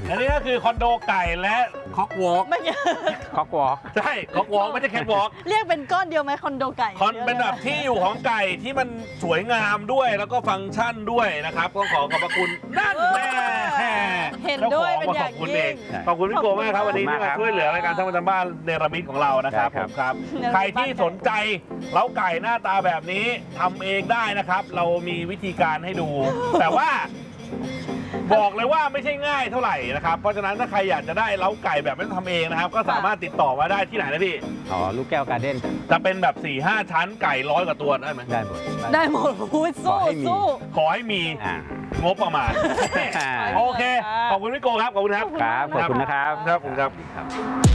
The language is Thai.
อันนี้ก็คือคอนโดไก่และคอกวอล์กไม่ใช่คอกวอล์กใช่คอกวอล์กไม่ใช่แคทวอล์กเรียกเป็นก้อนเดียวไหมคอนโดไก่เป็นแบบที่อยู่ของไก่ที่มันสวยงามด้วยแล้วก็ฟังก์ชันด้วยนะครับก็ขอขอบพระคุณนั่นแน่เห็นด้วยเป็นอย่างยิ่งขอบคุณพี่โกมากครับวันนี้ที่มาช่วยเหลือรายการทำประจำบ้านเนรมิตของเรานะครับผมครับใครที่สนใจเล้าไก่หน้าตาแบบนี้ทำเองได้นะครับ เรามีวิธีการให้ดู แต่ว่าบอกเลยว่าไม่ใช่ง่ายเท่าไหร่นะครับเพราะฉะนั้นถ้าใครอยากจะได้เล้าไก่แบบไม่ต้องทำเองนะครับก็สามารถติดต่อมาได้ที่ไหนนะพี่อ๋อลูกแก้วการ์เด้นจะเป็นแบบ 4-5 ชั้นไก่100 กว่าตัวได้ไหมได้หมดได้หมดพูดสู้สู้ขอให้มี งบประมาณ โอเค ขอบคุณพี่โกครับ ขอบคุณครับครับขอบคุณนะครับครับ